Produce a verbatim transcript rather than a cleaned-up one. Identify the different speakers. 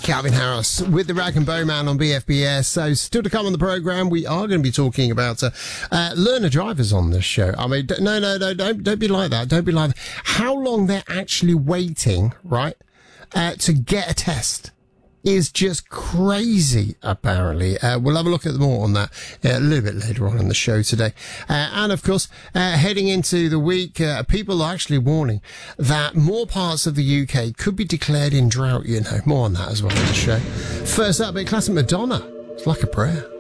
Speaker 1: Calvin Harris with the Rag and Bowman on B F B S. So still to come on the programme, we are going to be talking about uh, uh, learner drivers on this show. I mean, no, no, no, don't, don't be like that. Don't be like that. How long they're actually waiting, right, uh, to get a test is just crazy, apparently. Uh, we'll have a look at more on that uh, a little bit later on in the show today. Uh, and, of course, uh, heading into the week, uh, people are actually warning that more parts of the U K could be declared in drought, you know. More on that as well in the show. First up, a classic Madonna. It's Like a Prayer.